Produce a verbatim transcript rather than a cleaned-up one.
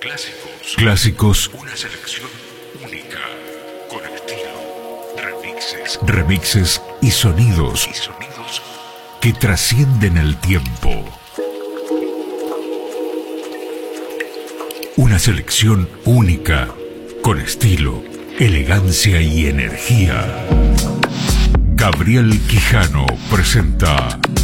Clásicos. Clásicos. Una selección única, con estilo, remixes, Remixes y sonidos y sonidos que trascienden el tiempo. Una selección única, con estilo, elegancia y energía. Gabriel Quijano presenta